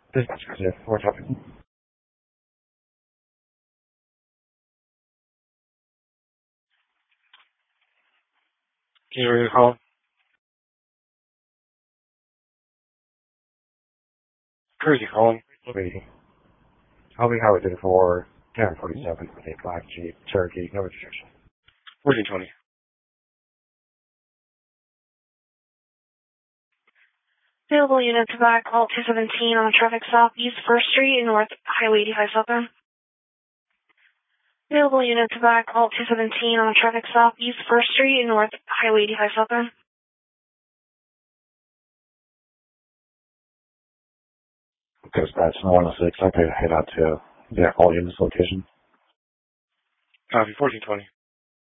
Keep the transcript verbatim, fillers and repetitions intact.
This is Chris. What's happening? Can you read the call? Cruisy calling. Waiting. I'll be highway thirty-four, ten forty-seven, with a black Jeep Cherokee, no restriction. fourteen twenty. Available unit to back, call two seventeen on traffic stop, East first Street, North Highway eighty-five southbound. Available unit to back, call two seventeen on traffic stop, East first Street, North Highway eighty-five southbound. Dispatch one oh six, I could head out to the all units location. Copy, fourteen twenty.